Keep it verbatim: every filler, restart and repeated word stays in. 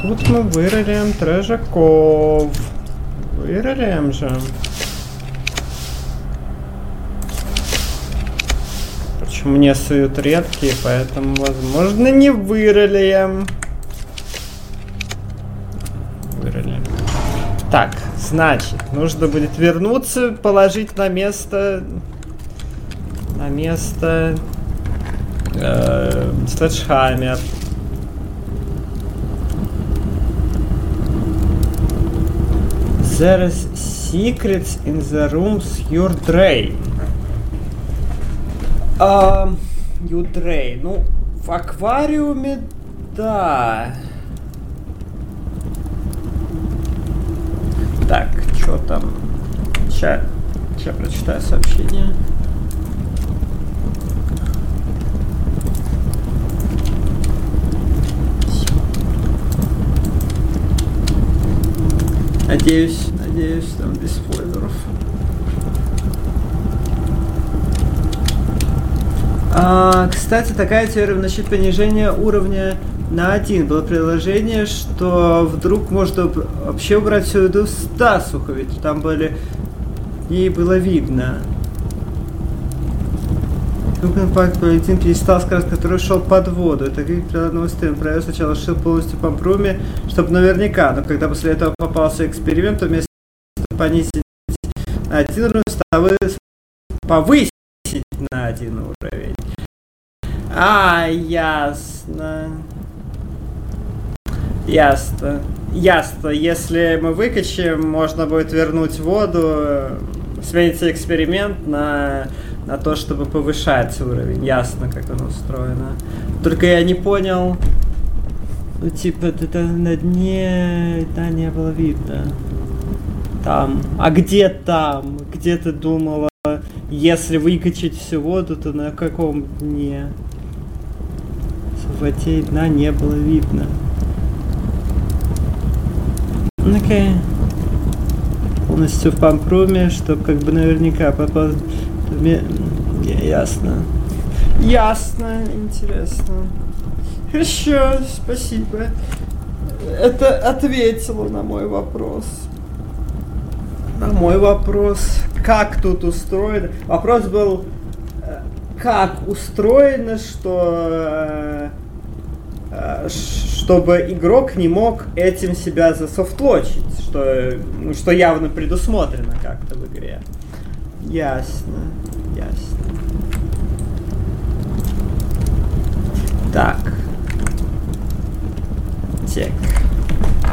тут мы вырылим трэжаков. Вырылим же. Почему мне суют редкие, поэтому, возможно, не вырылим. Вырылим. Так, значит, нужно будет вернуться, положить на место... На место... Э, Следжхаммер. There is secrets in the rooms your drain. А, Юдрей. Ну, в аквариуме, да. Так, что там? Ща, ща прочитаю сообщение. Надеюсь, надеюсь, там без спойлеров. А, кстати, такая теория насчет понижения уровня на один. Было предложение, что вдруг можно вообще убрать всю еду с досуха, ведь там были... Ей было видно. Импакт один перестал скорость, который шел под воду. Это как природного стыла. Проверил сначала шил полностью по бруме, чтобы наверняка. Но когда после этого попался эксперимент, то вместо понизить на один уровень, стало повысить на один уровень. А, ясно. Ясно. Ясно. Если мы выкачаем, можно будет вернуть воду, сменится эксперимент на, на то, чтобы повышать уровень. Ясно, как оно устроено. Только я не понял. Ну, типа, это на дне, да, не было видно. Там. А где там? Где ты думала, если выкачать всю воду, то на каком дне? В воде дна не было видно. Окей. Okay. Полностью в пампруме, чтобы как бы наверняка попал... Ясно. Ясно. Интересно. Хорошо, спасибо. Это ответило на мой вопрос. На мой вопрос, как тут устроено. Вопрос был, как устроено, что... чтобы игрок не мог этим себя засофтлочить, что, что явно предусмотрено как-то в игре. Ясно, ясно. Так. Тек.